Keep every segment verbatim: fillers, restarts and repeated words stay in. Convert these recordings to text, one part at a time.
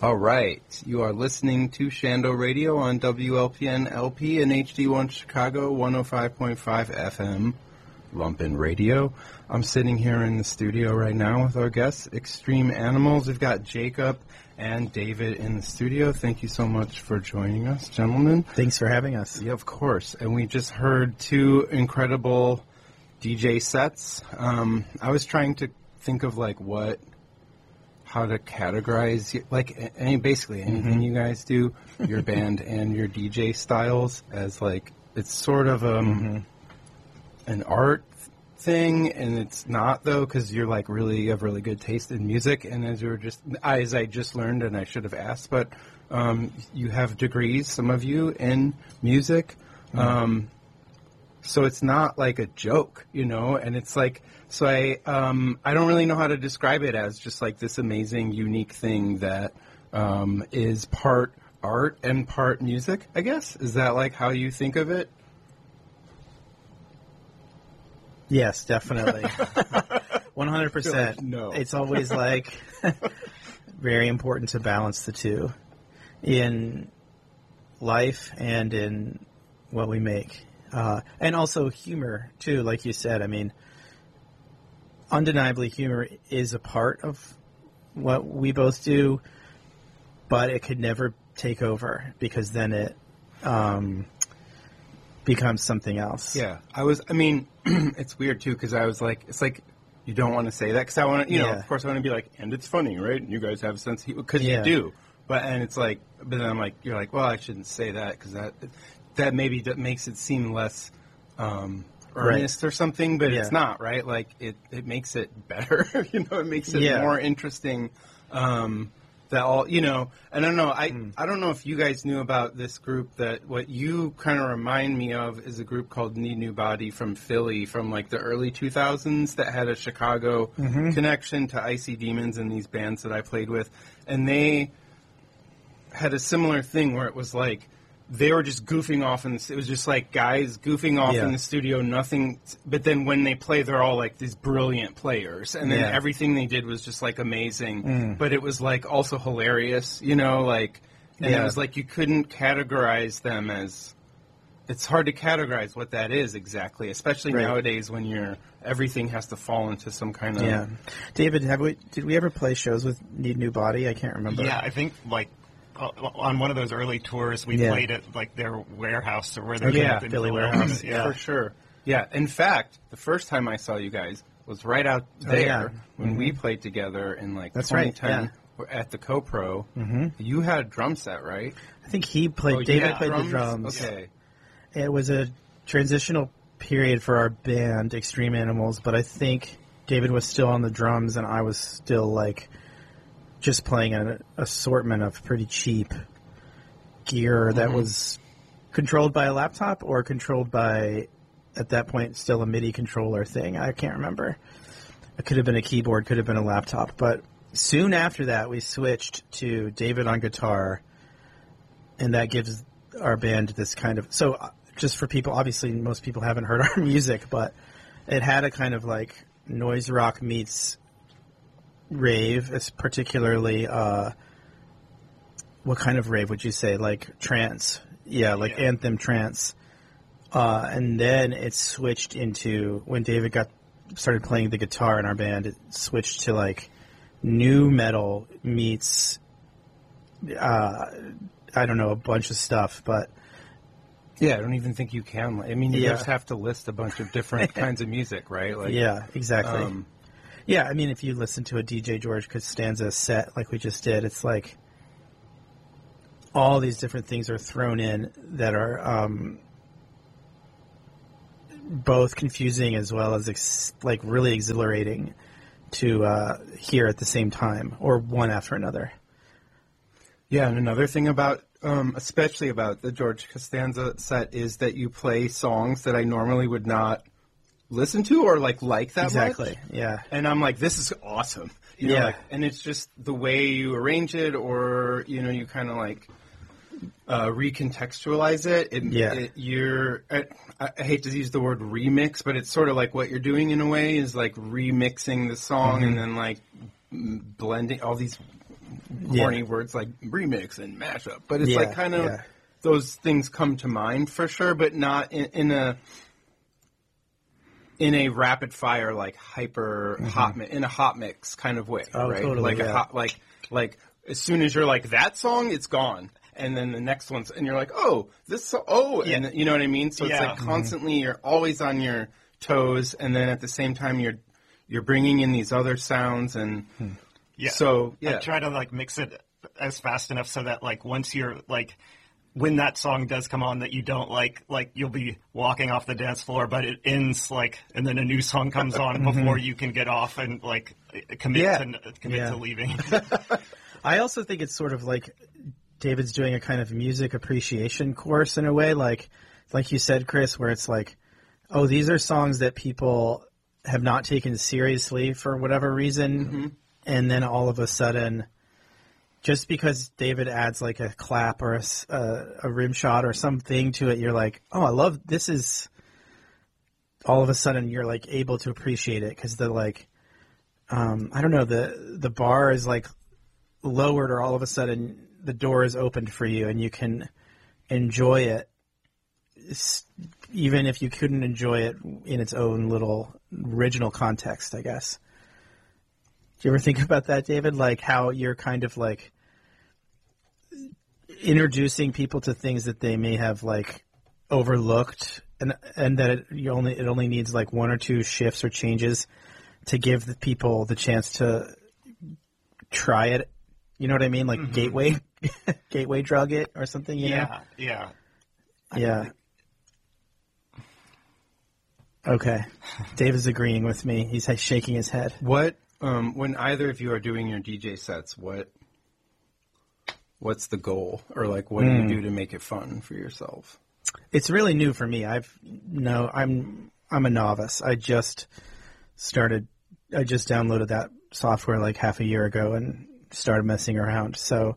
All right. You are listening to Shando Radio on W L P N L P and H D one Chicago, one oh five point five F M, Lumpin' Radio. I'm sitting here in the studio right now with our guests, Extreme Animals. We've got Jacob and David in the studio. Thank you so much for joining us, gentlemen. Thanks for having us. Yeah, of course. And we just heard two incredible D J sets. Um, I was trying to think of, like, what... how to categorize, like, any, basically anything mm-hmm. you guys do, your band and your D J styles, as, like, it's sort of um, mm-hmm. an art thing, and it's not, though, because you're, like, really have really good taste in music, and as you were just, as I just learned, and I should have asked, but um, you have degrees, some of you, in music, mm-hmm. um, so it's not, like, a joke, you know, and it's, like, So I um, I don't really know how to describe it as just like this amazing, unique thing that um, is part art and part music, I guess. Is that like how you think of it? Yes, definitely. one hundred percent. Like, no. It's always like very important to balance the two in life and in what we make. Uh, and also humor, too, like you said. I mean... Undeniably, humor is a part of what we both do, but it could never take over because then it um, becomes something else. Yeah, I was. I mean, it's weird too because I was like, it's like you don't want to say that because I want to, you yeah. know, of course I want to be like, and it's funny, right? And you guys have a sense of humor because yeah. you do, but and it's like, but then I'm like, you're like, well, I shouldn't say that because that that maybe that makes it seem less. Um, earnest right. or something, but yeah. it's not, right? Like, it, it makes it better, you know, it makes it yeah. more interesting, um, that all, you know, I don't know, I, mm. I don't know if you guys knew about this group that what you kind of remind me of is a group called Need New Body from Philly from, like, the early two thousands that had a Chicago mm-hmm. connection to Icy Demons and these bands that I played with, and they had a similar thing where it was, like, they were just goofing off, and it was just like guys goofing off yeah. in the studio, nothing. But then when they play, they're all like these brilliant players, and then yeah. everything they did was just like amazing. Mm. But it was like also hilarious, you know, like, and yeah. it was like you couldn't categorize them as. It's hard to categorize what that is exactly, especially right. nowadays when you're everything has to fall into some kind of. Yeah, David, have we? Did we ever play shows with Need New Body? I can't remember. Yeah, I think like. On one of those early tours, we yeah. played at like their warehouse or where they oh, yeah, in Philly warehouse. Yeah, for sure. Yeah, in fact, the first time I saw you guys was right out there oh, yeah. when mm-hmm. we played together in like That's twenty right, ten yeah. at the CoPro. Mm-hmm. You had a drum set, right? I think he played. Oh, David played drums? the drums. Okay. It was a transitional period for our band, Extreme Animals, but I think David was still on the drums and I was still like just playing an assortment of pretty cheap gear that mm-hmm. was controlled by a laptop or controlled by, at that point, still a MIDI controller thing. I can't remember. It could have been a keyboard, could have been a laptop. But soon after that, we switched to David on guitar, and that gives our band this kind of... So just for people, obviously most people haven't heard our music, but it had a kind of like noise rock meets rave, it's particularly... Uh, what kind of rave would you say? Like trance. Yeah, like yeah. anthem trance. Uh, and then it switched into, when David got started playing the guitar in our band, it switched to like new metal meets, uh, I don't know, a bunch of stuff, but... Yeah, I don't even think you can. I mean, you yeah. just have to list a bunch of different kinds of music, right? Like, yeah, exactly. Um, yeah, I mean, if you listen to a D J George Costanza set like we just did, it's like... all these different things are thrown in that are um, both confusing as well as ex- like really exhilarating to uh, hear at the same time, or one after another. Yeah, and another thing about, um, especially about the George Costanza set, is that you play songs that I normally would not listen to or like like that exactly. much. Yeah, and I'm like, this is awesome. You know, yeah, like, and it's just the way you arrange it, or you know, you kind of like. Uh, recontextualize it. it yeah. It, you're, I, I hate to use the word remix, but it's sort of like what you're doing in a way is like remixing the song mm-hmm. and then like blending all these corny Yeah. words like remix and mashup, but it's Yeah, like kind of yeah. those things come to mind for sure, but not in, in a in a rapid fire like hyper hot mi- in a hot mix kind of way, Oh, right? totally, like a yeah. hot like like as soon as you're like that song, it's gone. And then the next one's, and you're like, oh, this, so- oh, and Yeah. you know what I mean? So it's Yeah. like constantly, you're always on your toes, and then at the same time, you're you're bringing in these other sounds, and Yeah. so yeah, I try to like mix it as fast enough so that like once you're like when that song does come on that you don't like, like you'll be walking off the dance floor, but it ends like, and then a new song comes on before you can get off and like commit Yeah. to commit Yeah. to leaving. I also think it's sort of like David's doing a kind of music appreciation course in a way, like like you said, Chris, where it's like, oh, these are songs that people have not taken seriously for whatever reason, Mm-hmm. and then all of a sudden, just because David adds like a clap or a, s- a, a rim shot or something to it, you're like, oh, I love this. Is all of a sudden you're like able to appreciate it because the like, um, I don't know, the the bar is like lowered, or all of a sudden the door is opened for you and you can enjoy it, s- even if you couldn't enjoy it in its own little original context, I guess. Do you ever think about that, David? Like how you're kind of like introducing people to things that they may have like overlooked, and and that it, you only it only needs like one or two shifts or changes to give the people the chance to try it. You know what I mean? Like gateway, gateway drug it or something. You yeah, yeah. know? Yeah. Okay. Dave is agreeing with me. He's like, shaking his head. what um, when either of you are doing your D J sets, what what's the goal, or like what do you do to make it fun for yourself? It's really new for me. I've no, I'm I'm a novice. I just started. I just downloaded that software like half a year ago and started messing around. So,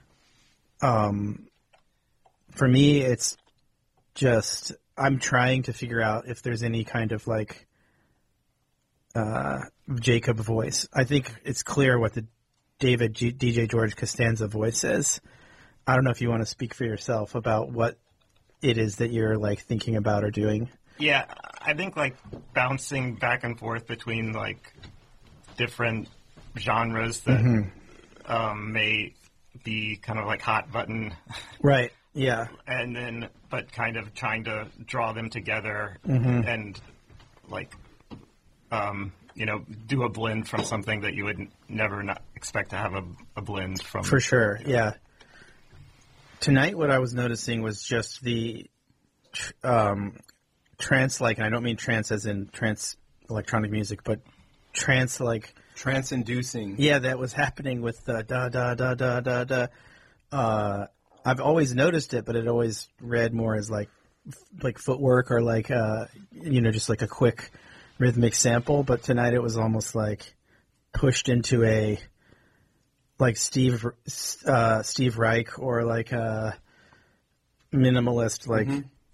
um, for me, it's just I'm trying to figure out if there's any kind of like uh, Jacob voice. I think it's clear what the David G- D J George Costanza voice is. I don't know if you want to speak for yourself about what it is that you're like thinking about or doing. Yeah, I think like bouncing back and forth between like different genres that um, may be kind of like hot button, Right. Yeah. and then but kind of trying to draw them together and like um, you know do a blend from something that you would n- never not expect to have a, a blend from. For sure. Yeah. Tonight, what I was noticing was just the tr- um, trance-like, and I don't mean trance as in trance electronic music, but trance-like. Trance-inducing. Yeah, that was happening with the da da da da da da. Uh, I've always noticed it, but it always read more as like f- like footwork or like uh, you know just like a quick rhythmic sample. But tonight it was almost like pushed into a like Steve uh, Steve Reich or like a minimalist like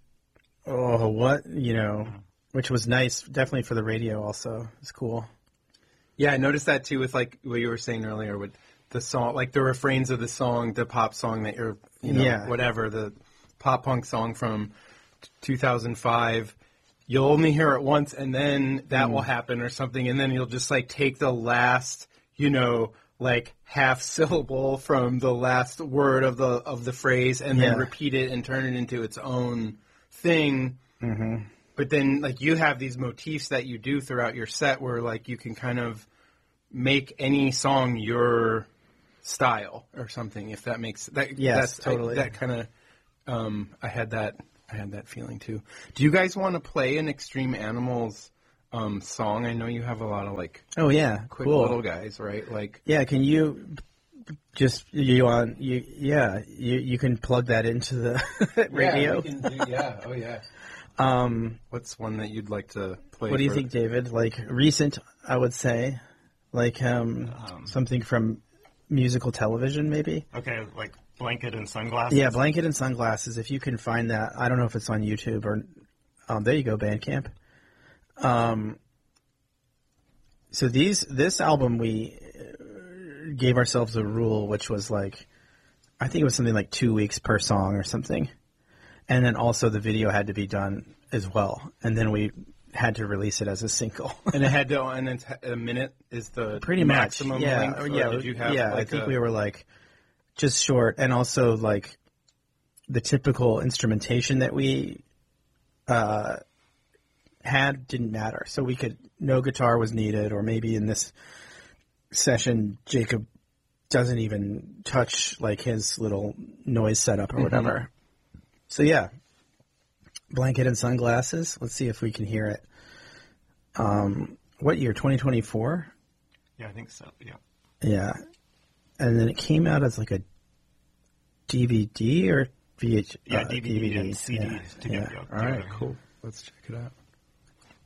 oh what you know, which was nice, definitely for the radio. Also, it's cool. Yeah, I noticed that too with like what you were saying earlier with the song, like the refrains of the song, the pop song that you're, you know, Yeah. whatever, the pop punk song from t- two thousand five. You'll only hear it once, and then that will happen or something, and then you'll just like take the last, you know, like half syllable from the last word of the of the phrase, and then Yeah. repeat it and turn it into its own thing. Mm-hmm. But then, like, you have these motifs that you do throughout your set where, like, you can kind of make any song your style or something, if that makes that. Yes, that's, totally. I, that kind of. Um, I had that. I had that feeling too. Do you guys want to play an Extreme Animals um, song? I know you have a lot of like Oh yeah, quick cool. little guys, right? Like, Yeah, can you just you on you? Yeah, you you can plug that into the radio. Yeah, we can do, yeah. Oh yeah. Um, What's one that you'd like to play? what do you for- think, David? Like recent, I would say, like um, something from musical television, maybe. Okay, like blanket and sunglasses. Yeah, blanket and sunglasses. If you can find that, I don't know if it's on YouTube or. Um, there you go, Bandcamp. Um, so these this album we uh, gave ourselves a rule, which was like, I think it was something like two weeks per song or something. And then also the video had to be done as well. And then we had to release it as a single. And it had to, and then a minute is the Pretty maximum much. Yeah. length? Or yeah. did you have yeah. like I think a, we were like just short. And also like the typical instrumentation that we uh, had didn't matter. So we could, no guitar was needed, or maybe in this session, Jacob doesn't even touch like his little noise setup or whatever. Mm-hmm. So yeah, Blanket and Sunglasses. Let's see if we can hear it. Um, what year? twenty twenty-four? Yeah, I think so. Yeah. Yeah. And then it came out as like a D V D or V H? Yeah, uh, D V D, D V D and C D yeah. together. Yeah. All right, cool. Let's check it out.